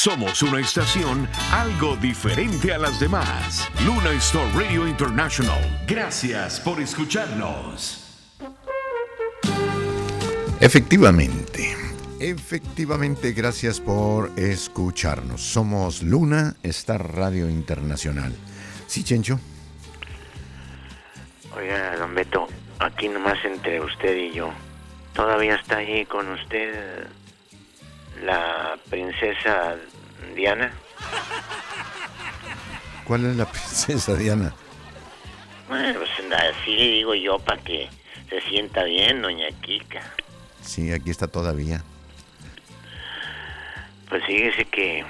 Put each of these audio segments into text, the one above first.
Somos una estación algo diferente a las demás. Luna Star Radio International. Gracias por escucharnos. Efectivamente, gracias por escucharnos. Somos Luna Star Radio Internacional. ¿Sí, Chencho? Oiga, don Beto, aquí nomás entre usted y yo, ¿todavía está ahí con usted la princesa Diana? ¿Cuál es la princesa Diana? Bueno, pues así le digo yo para que se sienta bien, doña Kika. Sí, aquí está todavía. Pues fíjese que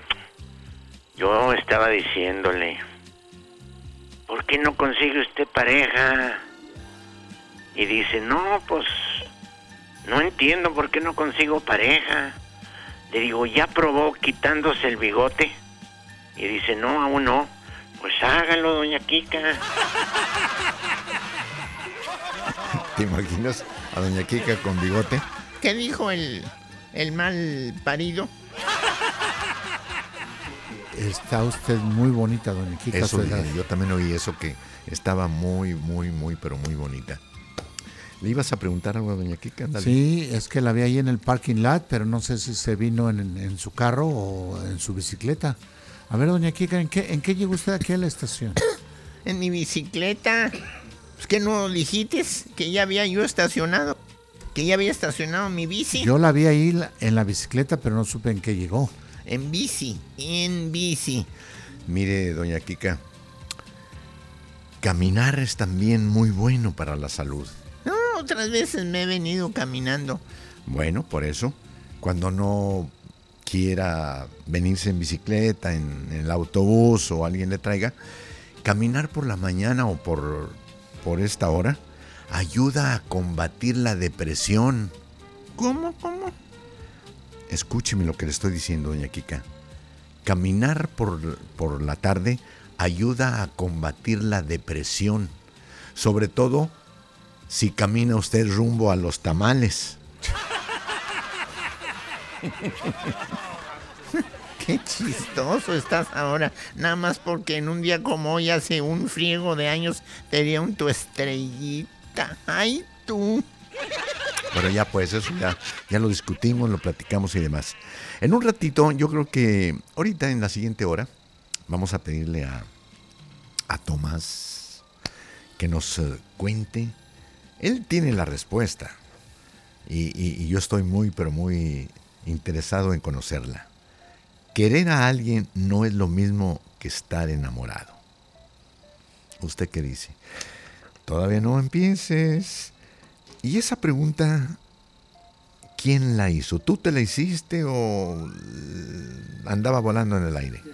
yo estaba diciéndole, ¿por qué no consigue usted pareja? Y dice, no, pues no entiendo por qué no consigo pareja. Le digo, ¿ya probó quitándose el bigote? Y dice, no, aún no. Pues hágalo, doña Kika. ¿Te imaginas a doña Kika con bigote? ¿Qué dijo el mal parido? Está usted muy bonita, doña Kika. Eso, yo también oí eso, que estaba muy, pero muy bonita. ¿Le ibas a preguntar algo a doña Kika? Andale. Sí, es que la vi ahí en el parking lot, pero no sé si se vino en su carro o en su bicicleta. A ver, doña Kika, ¿en qué llegó usted aquí a la estación? En mi bicicleta. ¿Es que no dijiste que ya había yo estacionado? Que ya había estacionado mi bici. Yo la vi ahí en la bicicleta, pero no supe en qué llegó. En bici. Mire, doña Kika, caminar es también muy bueno para la salud. No, otras veces me he venido caminando. Bueno, por eso, cuando no quiera venirse en bicicleta, en el autobús o alguien le traiga, caminar por la mañana o por esta hora ayuda a combatir la depresión. ¿Cómo? Escúcheme lo que le estoy diciendo, doña Kika. Caminar por la tarde ayuda a combatir la depresión, sobre todo si camina usted rumbo a los tamales. Qué chistoso estás ahora. Nada más porque en un día como hoy, hace un friego de años, te dieron tu estrellita. ¡Ay, tú! Pero ya pues, eso ya lo discutimos, lo platicamos y demás. En un ratito, yo creo que ahorita en la siguiente hora, vamos a pedirle a Tomás que nos cuente. Él tiene la respuesta y yo estoy pero muy interesado en conocerla. Querer a alguien no es lo mismo que estar enamorado. ¿Usted qué dice? Todavía no empieces. Y esa pregunta, ¿quién la hizo? ¿Tú te la hiciste o andaba volando en el aire?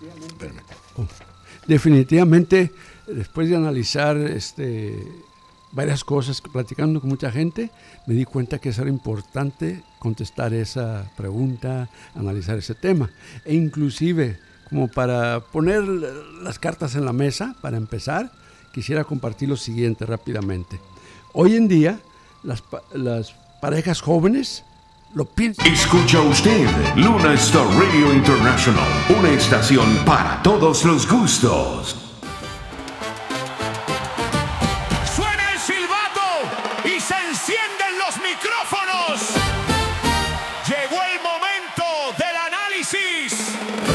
Definitivamente, después de analizar varias cosas, platicando con mucha gente, me di cuenta que era importante contestar esa pregunta, analizar ese tema. E inclusive, como para poner las cartas en la mesa, para empezar, quisiera compartir lo siguiente rápidamente. Hoy en día, las parejas jóvenes lo piensan. Escucha usted Luna Star Radio International, una estación para todos los gustos. Suena el silbato y se encienden los micrófonos. Llegó el momento del análisis.